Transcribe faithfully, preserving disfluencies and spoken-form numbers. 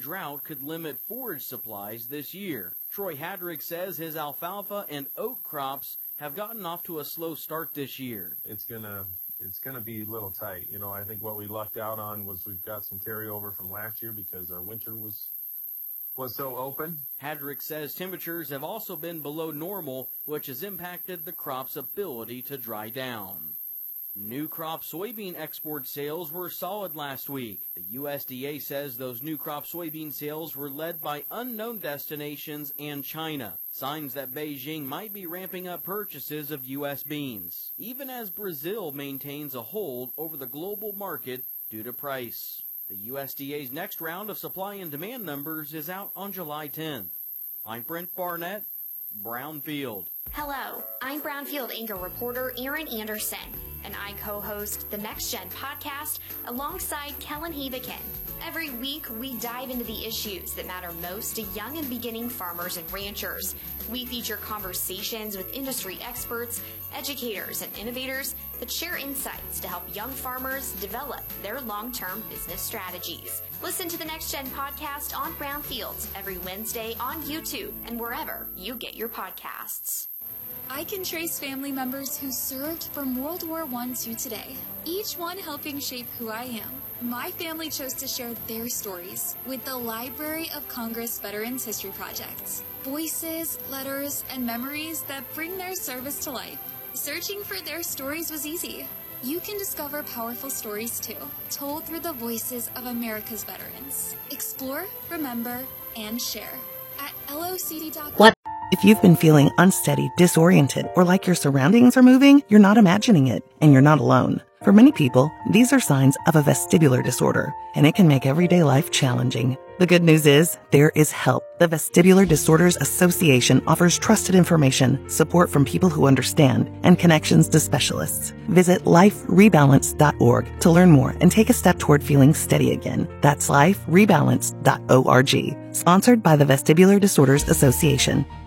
drought could limit forage supplies this year. Troy Hadrick says his alfalfa and oat crops have gotten off to a slow start this year. It's gonna it's gonna be a little tight. You know, I think what we lucked out on was we've got some carryover from last year because our winter was was so open. Hadrick says temperatures have also been below normal, which has impacted the crop's ability to dry down. New crop soybean export sales were solid last week. The U S D A says those new crop soybean sales were led by unknown destinations and China, signs that Beijing might be ramping up purchases of U S beans, even as Brazil maintains a hold over the global market due to price. The U S D A's next round of supply and demand numbers is out on July tenth. I'm Brent Barnett, Brownfield. Hello, I'm Brownfield anchor reporter Erin Anderson, and I co-host the Next Gen podcast alongside Kellen Havikin. Every week, we dive into the issues that matter most to young and beginning farmers and ranchers. We feature conversations with industry experts, educators, and innovators that share insights to help young farmers develop their long-term business strategies. Listen to the Next Gen podcast on Brownfield every Wednesday on YouTube and wherever you get your podcasts. I can trace family members who served from World War One to today, each one helping shape who I am. My family chose to share their stories with the Library of Congress Veterans History Project. Voices, letters, and memories that bring their service to life. Searching for their stories was easy. You can discover powerful stories too, told through the voices of America's veterans. Explore, remember, and share at L O C D dot com. What? If you've been feeling unsteady, disoriented, or like your surroundings are moving, you're not imagining it, and you're not alone. For many people, these are signs of a vestibular disorder, and it can make everyday life challenging. The good news is, there is help. The Vestibular Disorders Association offers trusted information, support from people who understand, and connections to specialists. Visit life rebalance dot org to learn more and take a step toward feeling steady again. That's life rebalance dot org. Sponsored by the Vestibular Disorders Association.